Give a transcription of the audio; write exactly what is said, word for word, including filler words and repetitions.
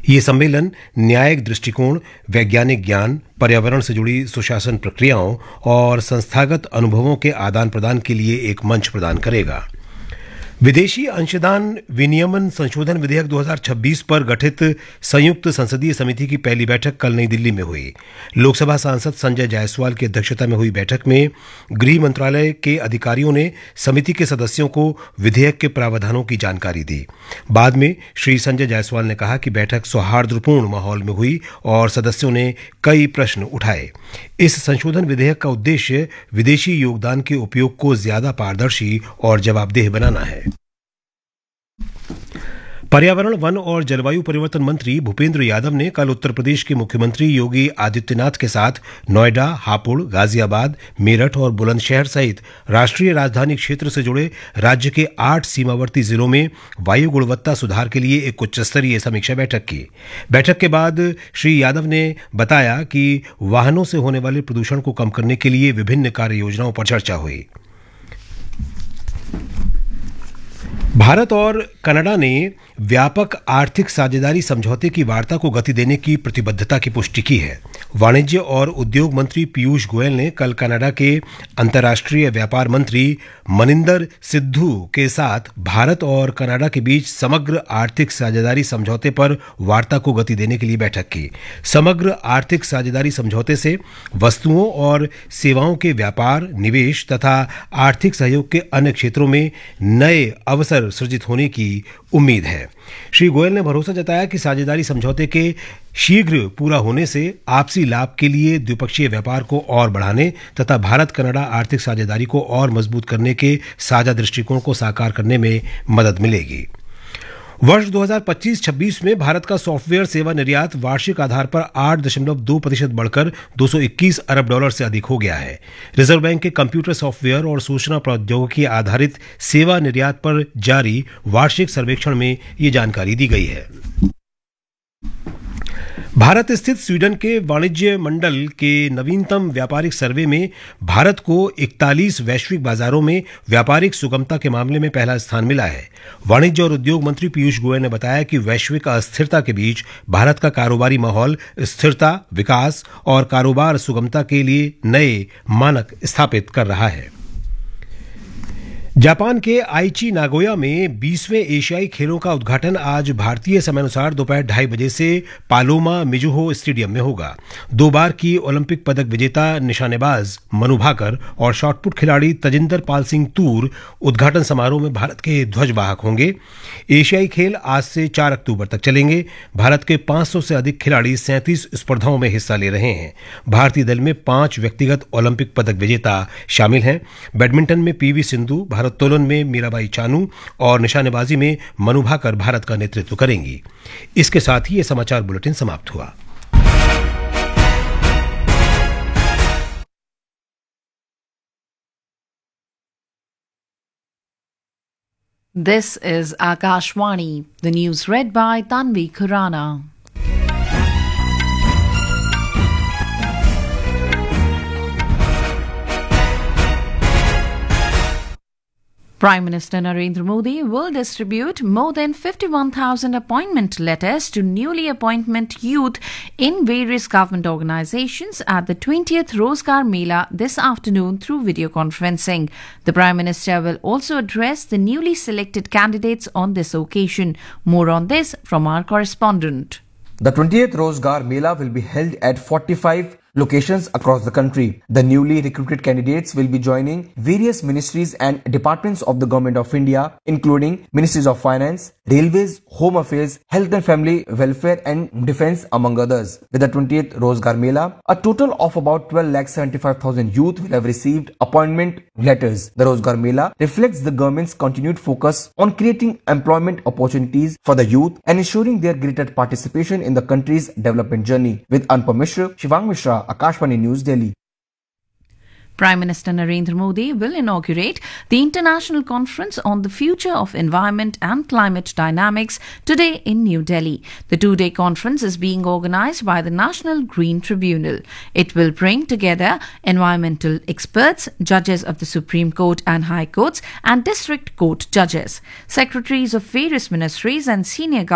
ये सम्मेलन न्यायिक दृष्टिकोण, वैज्ञानिक ज्ञान, पर्यावरण से जुड़ी सुशासन प्रक्रियाओं और संस्थागत अनुभवों के आदान प्रदान के लिए एक मंच प्रदान करेगा। विदेशी अंशदान विनियमन संशोधन विधेयक दो हज़ार छब्बीस पर गठित संयुक्त संसदीय समिति की पहली बैठक कल नई दिल्ली में हुई। लोकसभा सांसद संजय जायसवाल की अध्यक्षता में हुई बैठक में गृह मंत्रालय के अधिकारियों ने समिति के सदस्यों को विधेयक के प्रावधानों की जानकारी दी। बाद में श्री संजय जायसवाल ने कहा कि बैठक सौहार्दपूर्ण माहौल में हुई और सदस्यों ने कई प्रश्न उठाए। इस संशोधन विधेयक का उद्देश्य विदेशी योगदान के उपयोग को ज्यादा पारदर्शी और जवाबदेह बनाना है। पर्यावरण, वन और जलवायु परिवर्तन मंत्री भूपेंद्र यादव ने कल उत्तर प्रदेश के मुख्यमंत्री योगी आदित्यनाथ के साथ नोएडा, हापुड़, गाजियाबाद, मेरठ और बुलंदशहर सहित राष्ट्रीय राजधानी क्षेत्र से जुड़े राज्य के आठ सीमावर्ती जिलों में वायु गुणवत्ता सुधार के लिए एक उच्च स्तरीय समीक्षा बैठक की। बैठक के बाद श्री यादव ने बताया कि वाहनों से होने वाले प्रदूषण को कम करने के लिए विभिन्न कार्य योजनाओं पर चर्चा हुई। भारत और कनाडा ने व्यापक आर्थिक साझेदारी समझौते की वार्ता को गति देने की प्रतिबद्धता की पुष्टि की है। वाणिज्य और उद्योग मंत्री पीयूष गोयल ने कल कनाडा के अंतर्राष्ट्रीय व्यापार मंत्री मनिंदर सिद्धू के साथ भारत और कनाडा के बीच समग्र आर्थिक साझेदारी समझौते पर वार्ता को गति देने के लिए बैठक की। समग्र आर्थिक साझेदारी समझौते से वस्तुओं और सेवाओं के व्यापार, निवेश तथा आर्थिक सहयोग के अन्य क्षेत्रों में नए अवसर सृजित होने की उम्मीद है। श्री गोयल ने भरोसा जताया कि साझेदारी समझौते के शीघ्र पूरा होने से आपसी लाभ के लिए द्विपक्षीय व्यापार को और बढ़ाने तथा भारत कनाडा आर्थिक साझेदारी को और मजबूत करने के साझा दृष्टिकोण को साकार करने में मदद मिलेगी। वर्ष दो हज़ार पच्चीस छब्बीस में भारत का सॉफ्टवेयर सेवा निर्यात वार्षिक आधार पर आठ दशमलव दो प्रतिशत बढ़कर दो सौ इक्कीस अरब डॉलर से अधिक हो गया है। रिजर्व बैंक के कंप्यूटर सॉफ्टवेयर और सूचना प्रौद्योगिकी आधारित सेवा निर्यात पर जारी वार्षिक सर्वेक्षण में ये जानकारी दी गई है। भारत स्थित स्वीडन के वाणिज्य मंडल के नवीनतम व्यापारिक सर्वे में भारत को इकतालीस वैश्विक बाजारों में व्यापारिक सुगमता के मामले में पहला स्थान मिला है। वाणिज्य और उद्योग मंत्री पीयूष गोयल ने बताया कि वैश्विक अस्थिरता के बीच भारत का कारोबारी माहौल स्थिरता, विकास और कारोबार सुगमता के लिए नए मानक स्थापित कर रहा है। जापान के आइची नागोया में बीसवें एशियाई खेलों का उद्घाटन आज भारतीय समयानुसार दोपहर ढाई बजे से पालोमा मिजुहो स्टेडियम में होगा। दो बार की ओलंपिक पदक विजेता निशानेबाज मनु भाकर और शॉटपुट खिलाड़ी तजिंदर पाल सिंह तूर उद्घाटन समारोह में भारत के ध्वजवाहक होंगे। एशियाई खेल आज से चार अक्टूबर तक चलेंगे। भारत के पांच सौ से अधिक खिलाड़ी सैंतीस स्पर्धाओं में हिस्सा ले रहे हैं। भारतीय दल में पांच व्यक्तिगत ओलंपिक पदक विजेता शामिल हैं। बैडमिंटन में पीवी सिंधु, भारोत्तोलन में मीराबाई चानू और निशानेबाजी में मनु भाकर भारत का नेतृत्व करेंगी। इसके साथ ही ये समाचार बुलेटिन समाप्त हुआ। This is Akashwani, the news read by Tanvi Khurana. Prime Minister Narendra Modi will distribute more than fifty-one thousand appointment letters to newly appointment youth in various government organizations at the twentieth Rozgar Mela this afternoon through video conferencing. The Prime Minister will also address the newly selected candidates on this occasion. More on this from our correspondent. The twentieth Rozgar Mela will be held at forty-five locations across the country. The newly recruited candidates will be joining various ministries and departments of the Government of India, including Ministries of Finance, Railways, Home Affairs, Health and Family Welfare and Defence, among others. With the twentieth Rozgar Mela, a total of about twelve lakh seventy-five thousand youth will have received appointment letters. The Rozgar Mela reflects the government's continued focus on creating employment opportunities for the youth and ensuring their greater participation in the country's development journey. With Anupam Mishra, Shivang Mishra, Akashvani News, Delhi. Prime Minister Narendra Modi will inaugurate the International Conference on the Future of Environment and Climate Dynamics today in New Delhi. The two-day conference is being organized by the National Green Tribunal. It will bring together environmental experts, judges of the Supreme Court and High Courts, and District Court judges, secretaries of various ministries and senior